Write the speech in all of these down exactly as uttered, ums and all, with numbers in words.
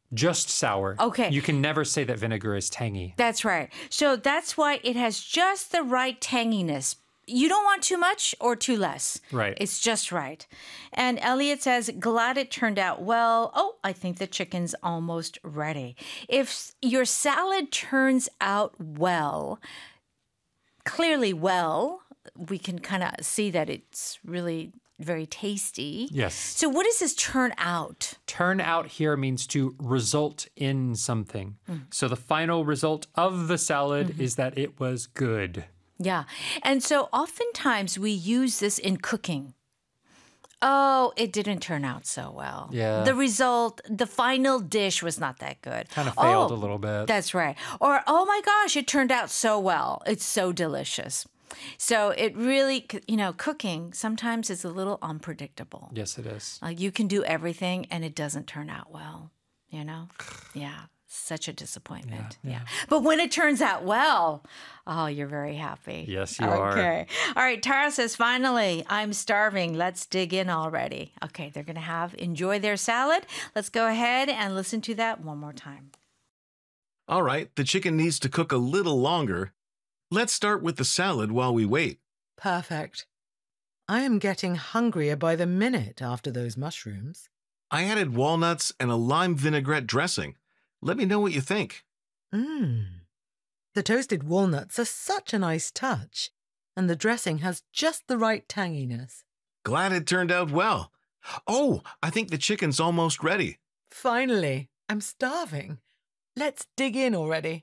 Just sour. Okay. You can never say that vinegar is tangy. That's right. So that's why it has just the right tanginess. You don't want too much or too less. Right. It's just right. And Elliot says, glad it turned out well. Oh, I think the chicken's almost ready. If your salad turns out well, clearly well, we can kind of see that it's really very tasty. Yes. So what does this turn out? Turn out here means to result in something. Mm. So the final result of the salad mm-hmm. is that it was good. Yeah. And so oftentimes we use this in cooking. Oh, it didn't turn out so well. Yeah. The result, the final dish was not that good. Kind of failed oh, a little bit. That's right. Or, oh my gosh, it turned out so well. It's so delicious. So it really, you know, cooking sometimes is a little unpredictable. Yes, it is. Like you can do everything and it doesn't turn out well, you know? Yeah. Such a disappointment. Yeah, yeah. yeah. But when it turns out well, oh, you're very happy. Yes, you okay. are. Okay. All right. Tara says, finally, I'm starving. Let's dig in already. Okay. They're going to have, enjoy their salad. Let's go ahead and listen to that one more time. All right. The chicken needs to cook a little longer. Let's start with the salad while we wait. Perfect. I am getting hungrier by the minute after those mushrooms. I added walnuts and a lime vinaigrette dressing. Let me know what you think. Mmm. The toasted walnuts are such a nice touch, and the dressing has just the right tanginess. Glad it turned out well. Oh, I think the chicken's almost ready. Finally, I'm starving. Let's dig in already.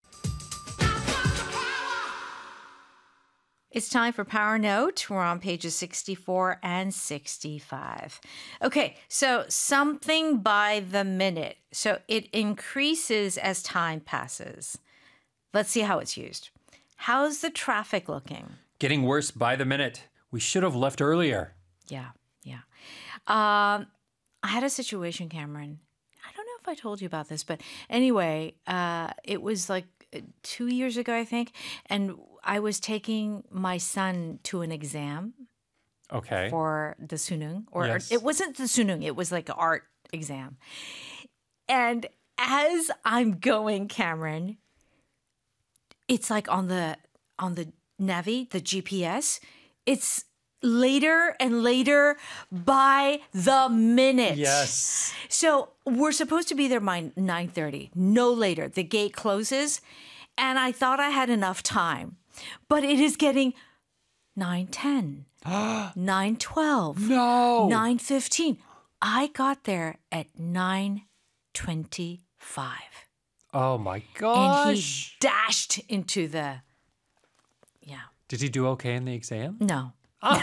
It's time for Power Note. We're on pages sixty-four and sixty-five. Okay, so something by the minute. So it increases as time passes. Let's see how it's used. How's the traffic looking? Getting worse by the minute. We should have left earlier. Yeah, yeah. Um, I had a situation, Cameron. I don't know if I told you about this, but anyway, uh, it was like two years ago, I think, and I was taking my son to an exam. Okay. For the sunung, or yes. It wasn't the sunung; it was like an art exam. And as I'm going, Cameron, it's like on the on the Navi, the G P S, it's later and later by the minute. Yes. So we're supposed to be there by nine thirty, no later. The gate closes, and I thought I had enough time. But it is getting nine ten, nine twelve, no. nine fifteen. I got there at nine twenty-five. Oh my gosh. And he dashed into the, yeah. Did he do okay in the exam? No. Oh.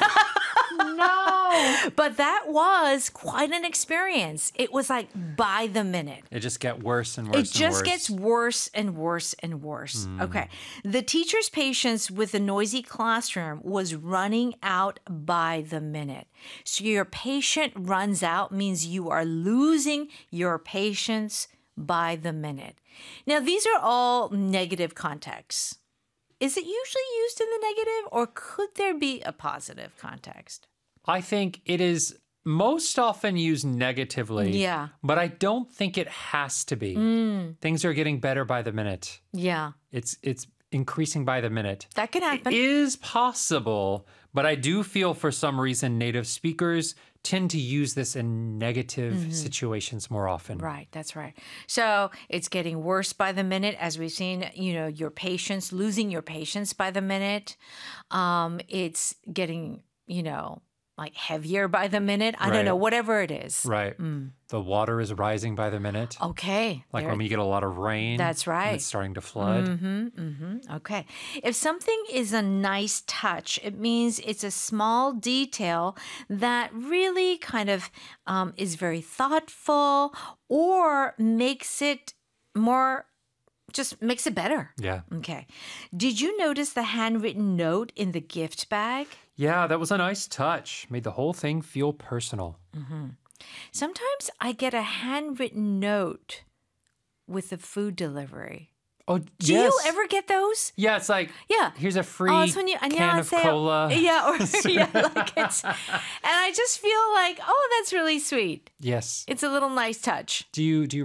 No. But that was quite an experience. It was like by the minute. It just gets worse and worse It and just worse. gets worse and worse and worse. Mm. Okay. The teacher's patience with the noisy classroom was running out by the minute. So your patient runs out means you are losing your patience by the minute. Now, these are all negative contexts. Is it usually used in the negative, or could there be a positive context? I think it is most often used negatively. Yeah. But I don't think it has to be. Mm. Things are getting better by the minute. Yeah. It's it's increasing by the minute. That can happen. It is possible, but I do feel for some reason native speakers tend to use this in negative mm-hmm. situations more often. Right, that's right. So it's getting worse by the minute, as we've seen, you know, your patience, losing your patience by the minute. Um, it's getting, you know, like heavier by the minute. I right. don't know, whatever it is. Right. Mm. The water is rising by the minute. Okay. Like there, when we get a lot of rain. That's right. And it's starting to flood. Mm-hmm, mm-hmm. Okay. If something is a nice touch, it means it's a small detail that really kind of um, is very thoughtful or makes it more, just makes it better. Yeah. Okay. Did you notice the handwritten note in the gift bag? Yeah, that was a nice touch. Made the whole thing feel personal. Mm-hmm. Sometimes I get a handwritten note with the food delivery. Oh, Do yes. you ever get those? Yeah, it's like, yeah. here's a free oh, it's when you, can of cola. Yeah, or, yeah, like it's, and I just feel like, oh, that's really sweet. Yes. It's a little nice touch. Do you do you